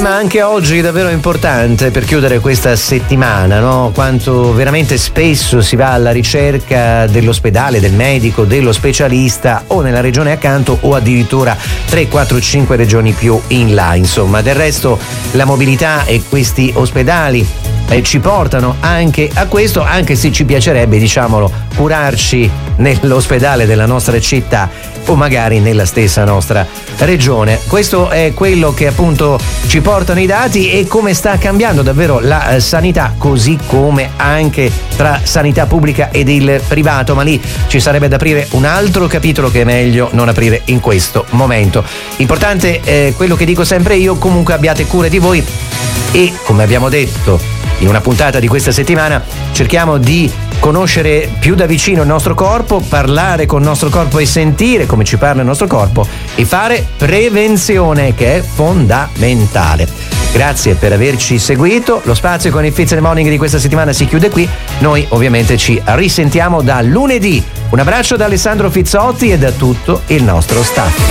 tema anche oggi davvero importante per chiudere questa settimana, no? Quanto veramente spesso si va alla ricerca dell'ospedale, del medico, dello specialista o nella regione accanto o addirittura 3, 4, 5 regioni più in là, insomma. Del resto la mobilità e questi ospedali ci portano anche a questo, anche se ci piacerebbe, diciamolo, curarci nell'ospedale della nostra città o magari nella stessa nostra regione. Questo è quello che appunto ci portano i dati e come sta cambiando davvero la sanità, così come anche tra sanità pubblica ed il privato, ma lì ci sarebbe da aprire un altro capitolo che è meglio non aprire in questo momento. Importante è quello che dico sempre io: comunque abbiate cura di voi e, come abbiamo detto in una puntata di questa settimana, cerchiamo di conoscere più da vicino il nostro corpo, parlare con il nostro corpo e sentire come ci parla il nostro corpo e fare prevenzione, che è fondamentale. Grazie per averci seguito. Lo spazio con il Fizz in the Morning di questa settimana si chiude qui. Noi ovviamente ci risentiamo da lunedì. Un abbraccio da Alessandro Fizzotti e da tutto il nostro staff.